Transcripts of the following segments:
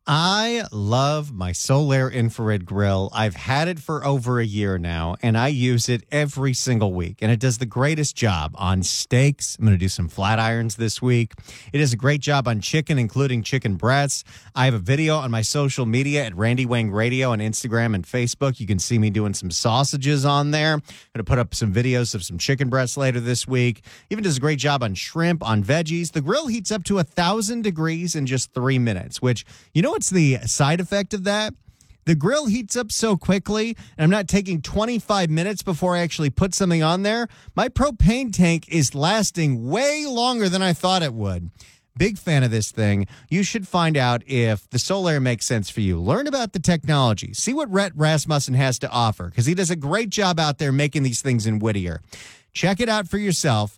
I love my Solaire infrared grill. I've had it for over a year now, and I use it every single week. And it does the greatest job on steaks. I'm going to do some flat irons this week. It does a great job on chicken, including chicken breasts. I have a video on my social media at Randy Wang Radio on Instagram and Facebook. You can see me doing some sausages on there. I'm going to put up some videos of some chicken breasts later this week. Even does a great job on shrimp, on veggies. The grill heats up to 1,000 degrees in just 3 minutes, which, you know what's the side effect of that? The grill heats up so quickly, and I'm not taking 25 minutes before I actually put something on there. My propane tank is lasting way longer than I thought it would. Big fan of this thing. You should find out if the Solaire makes sense for you. Learn about the technology. See what Rhett Rasmussen has to offer, because he does a great job out there making these things in Whittier. Check it out for yourself.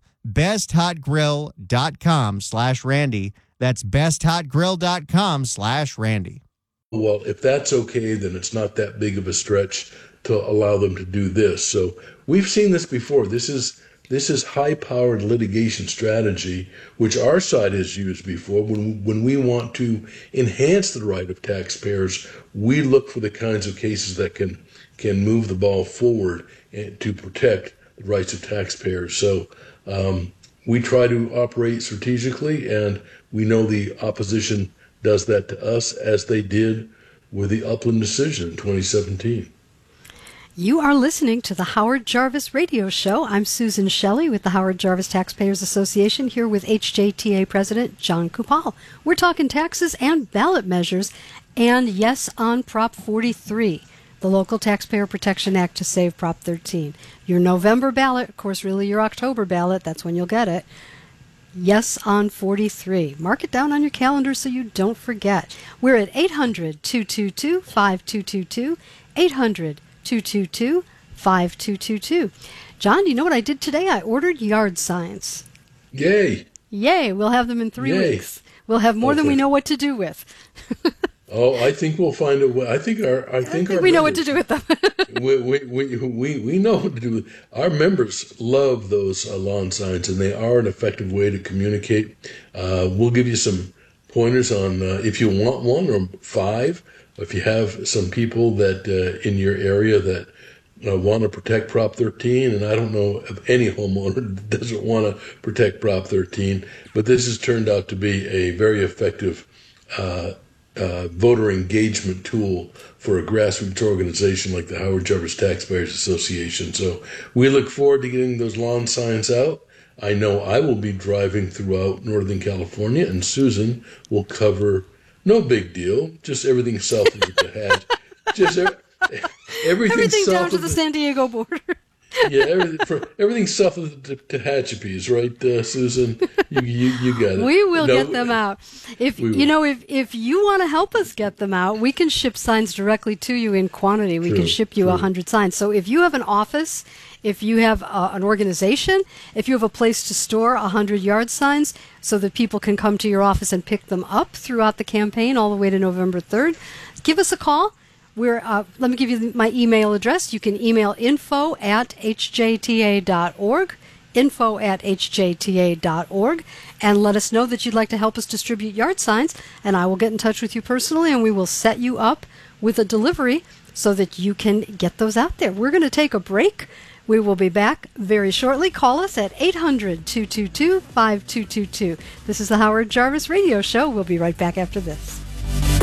BestHotGrill.com/Randy. That's BestHotGrill.com/Randy. Well, if that's okay, then it's not that big of a stretch to allow them to do this. So we've seen this before. This is high-powered litigation strategy, which our side has used before. When we want to enhance the right of taxpayers, we look for the kinds of cases that can move the ball forward and to protect the rights of taxpayers. So we try to operate strategically, and we know the opposition does that to us, as they did with the Upland decision in 2017. You are listening to the Howard Jarvis Radio Show. I'm Susan Shelley with the Howard Jarvis Taxpayers Association, here with HJTA President John Kupal. We're talking taxes and ballot measures, and yes, on Prop 43, the Local Taxpayer Protection Act to save Prop 13. Your November ballot, of course, really your October ballot, that's when you'll get it. Yes on 43. Mark it down on your calendar so you don't forget. We're at 800-222-5222, 800-222-5222. John, you know what I did today? I ordered yard signs. Yay! Yay! We'll have them in 3 weeks. We'll have more than we know what to do with. Oh, I think we'll find a way. I think we know what to do with them. we know what to do with. Our members love those lawn signs, and they are an effective way to communicate. We'll give you some pointers on if you want one or 5. If you have some people that in your area that want to protect Prop 13, and I don't know of any homeowner that doesn't want to protect Prop 13, but this has turned out to be a very effective voter engagement tool for a grassroots organization like the Howard Jarvis Taxpayers Association. So we look forward to getting those lawn signs out. I know I will be driving throughout Northern California, and Susan will cover, no big deal, just everything south of the Tehachapi. Just everything down to the San Diego border. Yeah, everything south of the Tehachapis, right, Susan? You got it. We will get them out. If you want to help us get them out, we can ship signs directly to you in quantity. We can ship you 100 signs. So if you have an office, if you have an organization, if you have a place to store 100 yard signs so that people can come to your office and pick them up throughout the campaign all the way to November 3rd, give us a call. Let me give you my email address. You can email info@hjta.org, info@hjta.org, and let us know that you'd like to help us distribute yard signs, and I will get in touch with you personally, and we will set you up with a delivery so that you can get those out there. We're going to take a break. We will be back very shortly. Call us at 800-222-5222. This is the Howard Jarvis Radio Show. We'll be right back after this.